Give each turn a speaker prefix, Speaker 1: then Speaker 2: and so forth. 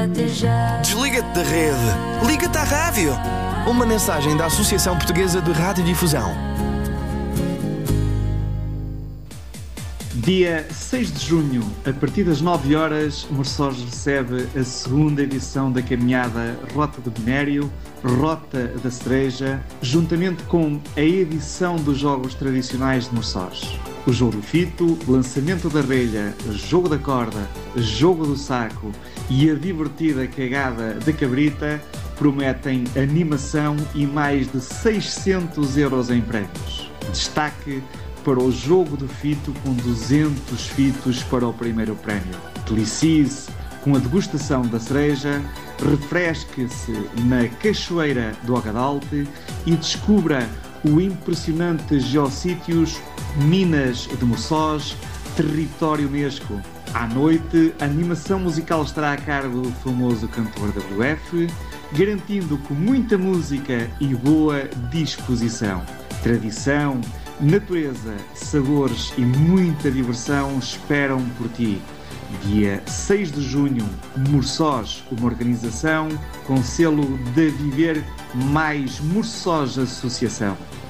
Speaker 1: Desliga-te da rede. Liga-te à rádio. Uma mensagem da Associação Portuguesa de Radiodifusão.
Speaker 2: Dia 6 de junho, a partir das 9 horas, Moroçós recebe a segunda edição da caminhada Rota do Minério, Rota da Cereja, juntamente com a edição dos jogos tradicionais de Moroçós. O jogo do fito, lançamento da relha, jogo da corda, jogo do saco e a divertida cagada da cabrita prometem animação e mais de 600 euros em prémios. Destaque para o jogo do fito com 200 fitos para o primeiro prémio. Delicie-se com a degustação da cereja, refresque-se na Cachoeira do Ogadalte e descubra o impressionante geossítios Minas de Moroçós, território Unesco. À noite, a animação musical estará a cargo do famoso cantor WF, garantindo com muita música e boa disposição. Tradição, natureza, sabores e muita diversão esperam por ti. Dia 6 de junho, Moroçós, uma organização com selo de Viver mais Moroçós Associação.